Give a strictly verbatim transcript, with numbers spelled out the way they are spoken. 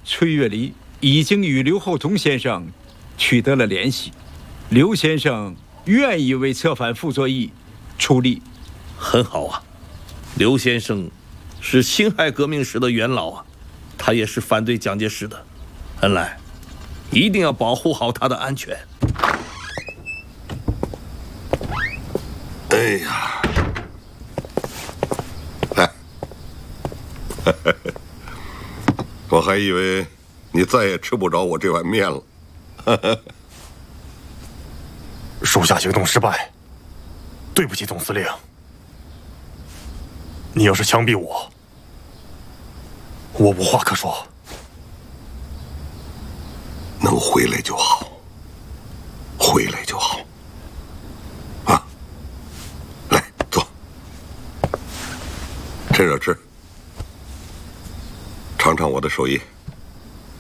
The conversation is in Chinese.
崔月离已经与刘厚同先生取得了联系，刘先生愿意为策反傅作义出力。 很好啊，刘先生是辛亥革命时的元老啊，他也是反对蒋介石的。恩来，一定要保护好他的安全。 哎呀，来，我还以为你再也吃不着我这碗面了。 属下行动失败，对不起总司令。你要是枪毙我，我无话可说。 能回来就好，回来就好。啊，来坐，趁热吃，尝尝我的手艺。